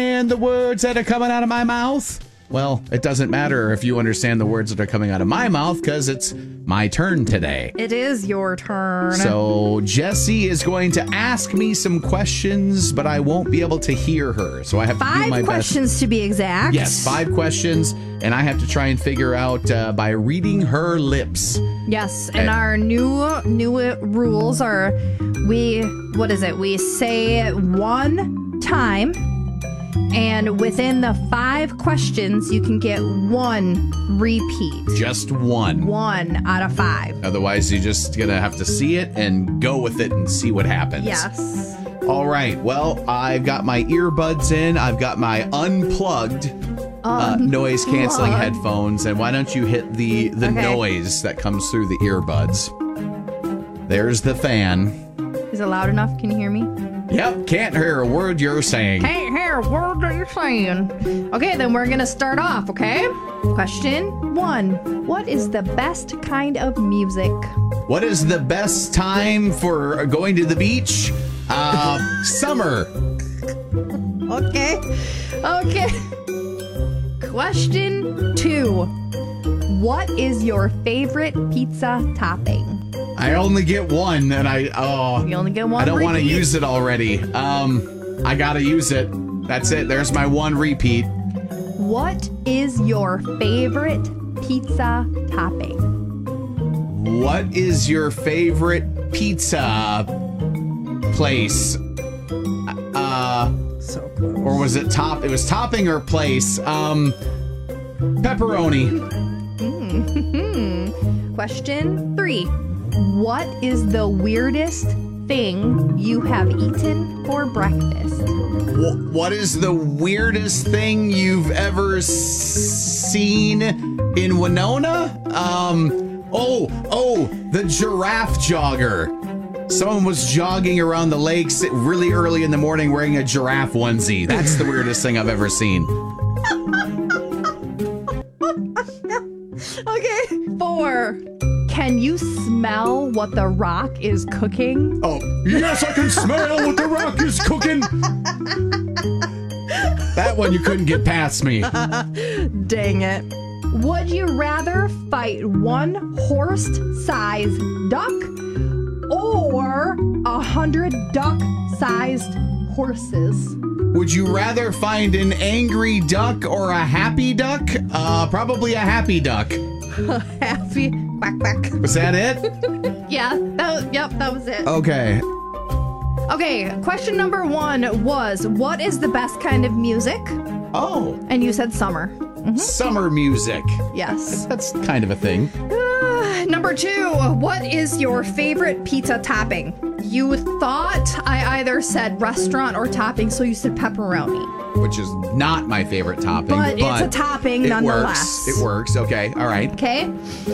And the words that are coming out of my mouth? Well, it doesn't matter if you understand the words that are coming out of my mouth because it's my turn today. It is your turn. So Jessie is going to ask me some questions, but I won't be able to hear her. So I have to do my 5 questions best. to be exact. Yes, 5 questions, and I have to try and figure out by reading her lips. Yes, and our new rules are we say one time, and within the 5 questions, you can get 1 repeat. Just 1. 1 out of 5. Otherwise, you're just going to have to see it and go with it and see what happens. Yes. All right. Well, I've got my earbuds in. I've got my unplugged noise-canceling headphones. And why don't you hit the noise that comes through the earbuds? There's the fan. Is it loud enough? Can you hear me? Yep. Can't hear a word you're saying. Can't hear a word that you're saying. Okay, then we're going to start off, okay? Question 1. What is the best kind of music? What is the best time for going to the beach? Summer. Okay. Question 2. What is your favorite pizza topping? I only get 1, and You only get 1 I don't want to repeat. use it already. I gotta use it. That's it. There's my 1 repeat. What is your favorite pizza topping? What is your favorite pizza place? So close. Or was it top? It was topping or place. Pepperoni. Question 3. What is the weirdest thing you have eaten for breakfast? What is the weirdest thing you've ever seen in Winona? The giraffe jogger. Someone was jogging around the lakes really early in the morning wearing a giraffe onesie. That's the weirdest thing I've ever seen. Okay. 4. Can you smell what the rock is cooking? Oh, yes, I can smell what the rock is cooking. That one you couldn't get past me. Dang it. Would you rather fight 1 horse-sized duck or 100 duck-sized horses? Would you rather find an angry duck or a happy duck? Probably a happy duck. Happy quack quack. Was that it? Yeah. That was it. Okay. Okay, question number 1 was, what is the best kind of music? Oh, And you said summer. summer music. Yes. That's kind of a thing. Number 2, what is your favorite pizza topping? You thought I either said restaurant or topping, so you said pepperoni. Which is not my favorite topping. But it's a topping nonetheless. It works. Okay. All right. Okay.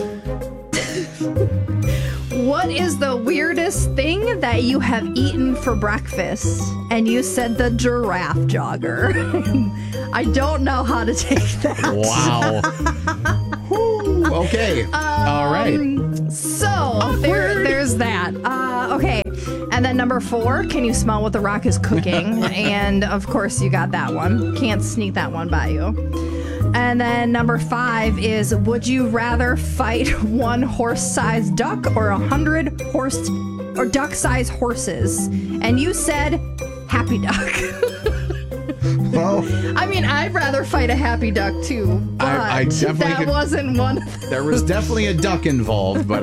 What is the weirdest thing that you have eaten for breakfast? And you said the giraffe jogger. I don't know how to take that. Wow. Whew. Okay. All right. So there's that. Okay. And then number 4, can you smell what the rock is cooking? And of course you got that one. Can't sneak that one by you. And then number 5 is, would you rather fight 1 horse-sized duck or 100 horse or duck-sized horses? And you said happy duck. Well, I mean, I'd rather fight a happy duck too, but I definitely wasn't one. there was definitely a duck involved, but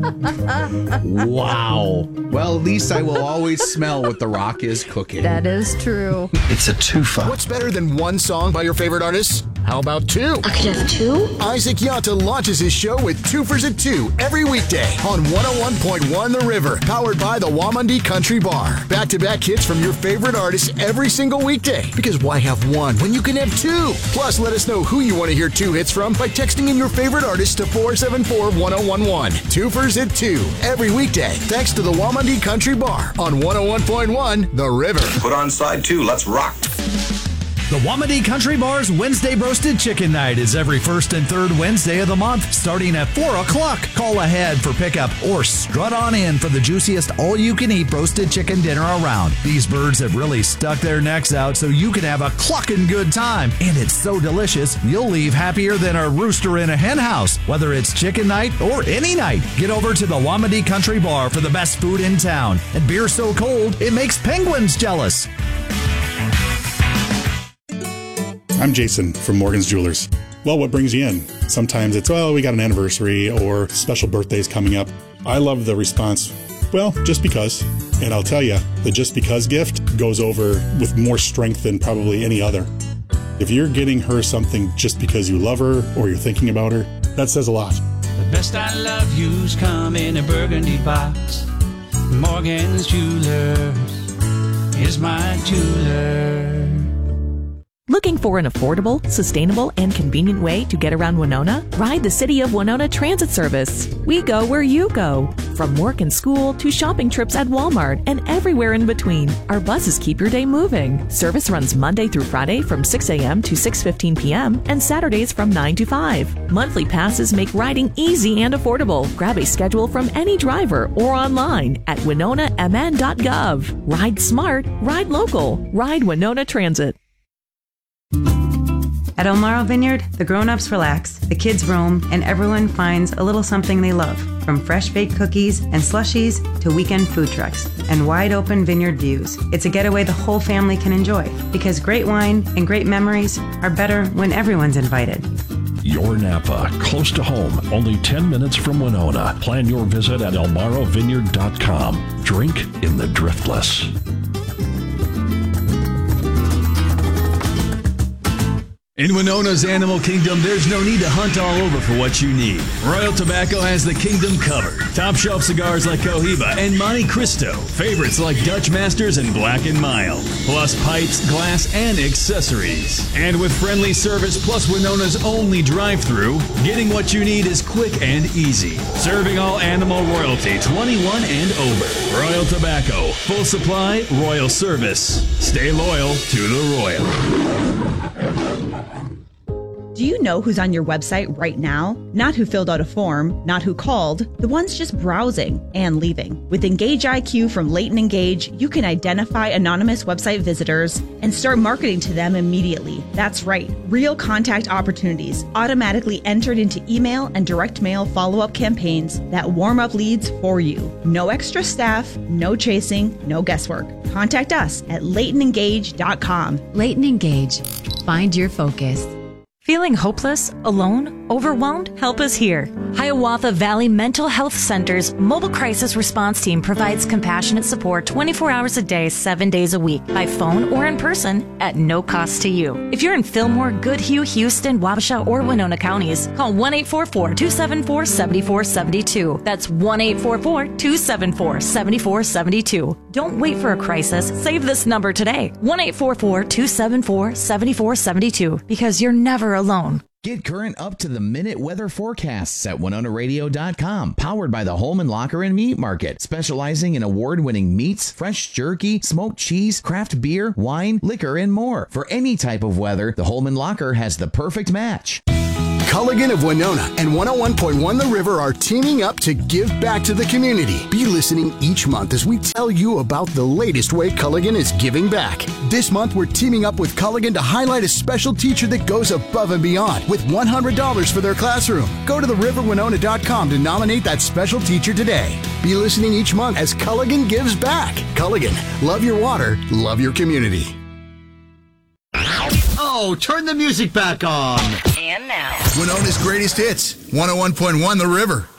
wow. Well, at least I will always smell what the rock is cooking. That is true. It's a twofer. What's better than 1 song by your favorite artists? How about 2? I could have 2? Isaac Yanta launches his show with Twofers at 2 every weekday on 101.1 The River, powered by the Wamandi Country Bar. Back-to-back hits from your favorite artists every single weekday. Because why have 1 when you can have 2? Plus, let us know who you want to hear 2 hits from by texting in your favorite artist to 474-1011. Twofers at 2 every weekday, thanks to the Wamandi Country Bar on 101.1 The River. Put on side 2. Let's rock. The Wamandee Country Bar's Wednesday Roasted Chicken Night is every first and third Wednesday of the month, starting at 4 o'clock. Call ahead for pickup or strut on in for the juiciest all-you-can-eat roasted chicken dinner around. These birds have really stuck their necks out so you can have a clucking good time. And it's so delicious, you'll leave happier than a rooster in a hen house, whether it's chicken night or any night. Get over to the Wamandee Country Bar for the best food in town. And beer so cold, it makes penguins jealous. I'm Jason from Morgan's Jewelers. Well, what brings you in? Sometimes it's, well, we got an anniversary or special birthdays coming up. I love the response, well, just because. And I'll tell you, the just because gift goes over with more strength than probably any other. If you're getting her something just because you love her or you're thinking about her, that says a lot. The best I love you's come in a burgundy box. Morgan's Jewelers is my jeweler. Looking for an affordable, sustainable, and convenient way to get around Winona? Ride the City of Winona Transit Service. We go where you go. From work and school to shopping trips at Walmart and everywhere in between, our buses keep your day moving. Service runs Monday through Friday from 6 a.m. to 6:15 p.m. and Saturdays from 9 to 5. Monthly passes make riding easy and affordable. Grab a schedule from any driver or online at winonamn.gov. Ride smart, ride local, ride Winona Transit. At El Morro Vineyard, the grown-ups relax, the kids roam, and everyone finds a little something they love, from fresh-baked cookies and slushies to weekend food trucks and wide-open vineyard views. It's a getaway the whole family can enjoy, because great wine and great memories are better when everyone's invited. Your Napa, close to home, only 10 minutes from Winona. Plan your visit at elmorrovineyard.com. Drink in the Driftless. In Winona's Animal Kingdom, there's no need to hunt all over for what you need. Royal Tobacco has the kingdom covered. Top shelf cigars like Cohiba and Monte Cristo. Favorites like Dutch Masters and Black & Mild. Plus pipes, glass, and accessories. And with friendly service plus Winona's only drive-thru, getting what you need is quick and easy. Serving all animal royalty, 21 and over. Royal Tobacco. Full supply, royal service. Stay loyal to the Royal. Do you know who's on your website right now? Not who filled out a form, not who called, the ones just browsing and leaving. With Engage IQ from Leighton Engage, you can identify anonymous website visitors and start marketing to them immediately. That's right, real contact opportunities automatically entered into email and direct mail follow-up campaigns that warm up leads for you. No extra staff, no chasing, no guesswork. Contact us at LeightonEngage.com. Leighton Engage. Find your focus. Feeling hopeless, alone, overwhelmed? Help is here. Hiawatha Valley Mental Health Center's mobile crisis response team provides compassionate support 24 hours a day, 7 days a week, by phone or in person at no cost to you. If you're in Fillmore, Goodhue, Houston, Wabasha, or Winona counties, call 1-844-274-7472. That's 1-844-274-7472. Don't wait for a crisis. Save this number today. 1-844-274-7472, because you're never alone. Get current up-to-the-minute weather forecasts at WinonaRadio.com. Powered by the Holman Locker and Meat Market, specializing in award-winning meats, fresh jerky, smoked cheese, craft beer, wine, liquor, and more. For any type of weather, the Holman Locker has the perfect match. Culligan of Winona and 101.1 The River are teaming up to give back to the community. Be listening each month as we tell you about the latest way Culligan is giving back. This month, we're teaming up with Culligan to highlight a special teacher that goes above and beyond with $100 for their classroom. Go to theriverwinona.com to nominate that special teacher today. Be listening each month as Culligan gives back. Culligan, love your water, love your community. Oh, turn the music back on. And now, Winona's greatest hits, 101.1 The River.